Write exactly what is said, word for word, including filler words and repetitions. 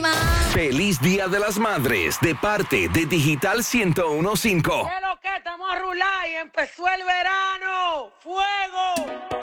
mamá. Feliz Día de las Madres de parte de Digital ciento uno punto cinco. ¿Qué es lo que? Estamos a rular y empezó el verano. ¡Fuego!